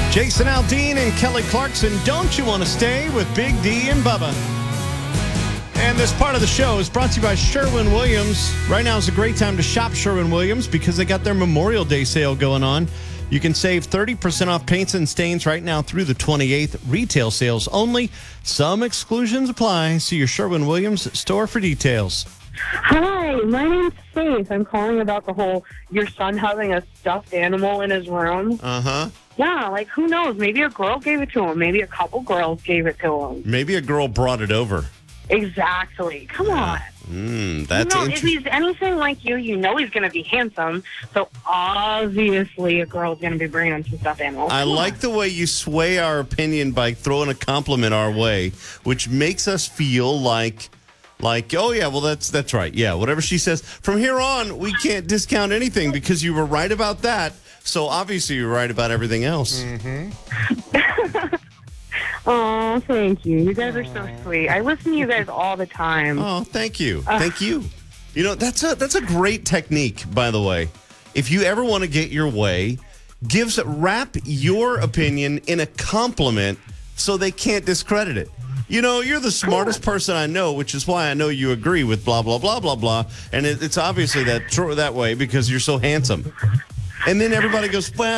Jason Aldean and Kelly Clarkson, Don't You Want to Stay with Big D and Bubba. And this part of the show is brought to you by Sherwin-Williams. Right now is a great time to shop Sherwin-Williams because they got their Memorial Day sale going on. You can save 30% off paints and stains right now through the 28th. Retail sales only. Some exclusions apply. See your Sherwin-Williams store for details. Hi, my name's Faith. I'm calling about the whole your son having a stuffed animal in his room. Uh-huh. Yeah, like who knows? Maybe a girl gave it to him. Maybe a couple girls gave it to him. Maybe a girl brought it over. Exactly. Come on. That's if interesting. he's anything like you, you know he's going to be handsome. So obviously a girl's going to be bringing him some stuffed animals. I like the way you sway our opinion by throwing a compliment our way, which makes us feel like, oh yeah, well that's right. Yeah, whatever she says. From here on, we can't discount anything because you were right about that. So obviously you're right about everything else. Oh, thank you. You guys are so sweet. I listen to you guys all the time. Oh, thank you. Thank you. You know, that's a great technique, by the way. If you ever want to get your way, wrap your opinion in a compliment so they can't discredit it. You know, you're the smartest person I know, which is why I know you agree with blah, blah, blah, blah, blah. And it's obviously that way because you're so handsome. And then everybody goes, well,